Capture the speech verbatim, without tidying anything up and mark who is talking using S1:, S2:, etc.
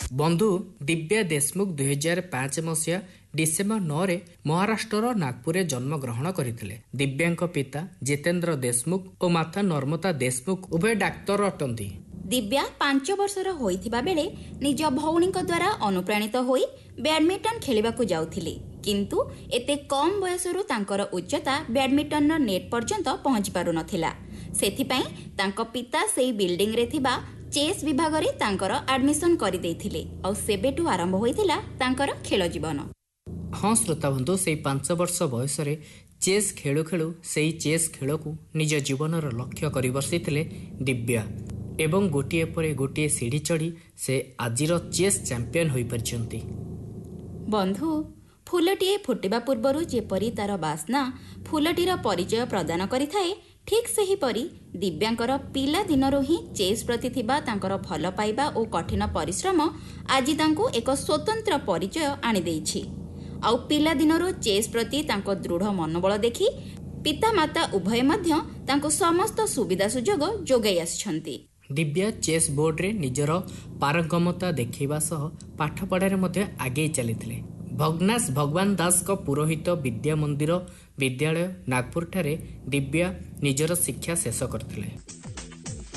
S1: ବନ୍ଧୁ ଦିବ୍ୟା ଦେଶମୁଖ ଦୁଇ ହଜାର ପାଞ୍ଚ ମସିହା ଡିସେମ୍ବର ନଅରେ ମହାରାଷ୍ଟ୍ରର ନାଗପୁରରେ ଜନ୍ମଗ୍ରହଣ କରିଥିଲେ। ଦିବ୍ୟାଙ୍କ ପିତା ଜିତେନ୍ଦ୍ର ଦେଶମୁଖ ଓ ମାତା ନର୍ମତା ଦେଶମୁଖ ଉଭୟ ଡାକ୍ତର ଅଟନ୍ତି।
S2: ଦିବ୍ୟା ପାଞ୍ଚ ବର୍ଷର ହୋଇଥିବା ବେଳେ ନିଜ ଭଉଣୀଙ୍କ ଦ୍ୱାରା ଅନୁପ୍ରାଣିତ ହୋଇ ବ୍ୟାଡମିଣ୍ଟନ ଖେଳିବାକୁ ଯାଉଥିଲେ, କିନ୍ତୁ ଏତେ କମ୍ ବୟସରୁ ତାଙ୍କର ଉଚ୍ଚତା ବ୍ୟାଡମିଣ୍ଟନର ନେଟ୍ ପର୍ଯ୍ୟନ୍ତ ପହଞ୍ଚି ପାରୁନଥିଲା। ସେଥିପାଇଁ ତାଙ୍କ ପିତା ସେହି ବିଲ୍ଡିଂରେ ଥିବା ଚେସ୍ ବିଭାଗରେ ତାଙ୍କର ଆଡମିସନ କରିଦେଇଥିଲେ ଆଉ ସେବେଠୁ ଆରମ୍ଭ ହୋଇଥିଲା ତାଙ୍କର ଖେଳ ଜୀବନ।
S1: ହଁ ଶ୍ରୋତା ବନ୍ଧୁ, ସେଇ ପାଞ୍ଚ ବର୍ଷ ବୟସରେ ଚେସ୍ ଖେଳୁ ଖେଳୁ ସେହି ଚେସ୍ ଖେଳକୁ ନିଜ ଜୀବନର ଲକ୍ଷ୍ୟ କରି ବସିଥିଲେ ଦିବ୍ୟା ଏବଂ ଗୋଟିଏ ପରେ ଗୋଟିଏ ସିଢ଼ି ଚଢ଼ି ସେ ଆଜିର ଚେସ୍ ଚାମ୍ପିୟନ ହୋଇପାରିଛନ୍ତି।
S2: ବନ୍ଧୁ, ଫୁଲଟିଏ ଫୁଟିବା ପୂର୍ବରୁ ଯେପରି ତାର ବାସ୍ନା ଫୁଲଟିର ପରିଚୟ ପ୍ରଦାନ କରିଥାଏ, ଠିକ୍ ସେହିପରି ଦିବ୍ୟାଙ୍କର ପିଲାଦିନରୁ ହିଁ ଚେସ୍ ପ୍ରତି ଥିବା ତାଙ୍କର ଭଲ ପାଇବା ଓ କଠିନ ପରିଶ୍ରମ ଆଜି ତାଙ୍କୁ ଏକ ସ୍ୱତନ୍ତ୍ର ପରିଚୟ ଆଣିଦେଇଛି। ଆଉ ପିଲାଦିନରୁ ଚେସ୍ ପ୍ରତି ତାଙ୍କ ଦୃଢ଼ ମନୋବଳ ଦେଖି ପିତାମାତା ଉଭୟ ମଧ୍ୟ ତାଙ୍କୁ ସମସ୍ତ ସୁବିଧା ସୁଯୋଗ ଯୋଗାଇ ଆସିଛନ୍ତି।
S1: ଦିବ୍ୟା ଚେସ୍ ବୋର୍ଡରେ ନିଜର ପାରଙ୍ଗମତା ଦେଖାଇବା ସହ ପାଠପଢ଼ାରେ ମଧ୍ୟ ଆଗେଇ ଚାଲିଥିଲେ। ଭଗ୍ନାସ ଭଗବାନ ଦାସଙ୍କ ପୁରୋହିତ ବିଦ୍ୟା ମନ୍ଦିର ବିଦ୍ୟାଳୟ ନାଗପୁରଠାରେ ଦିବ୍ୟା ନିଜର ଶିକ୍ଷା ଶେଷ କରିଥିଲେ।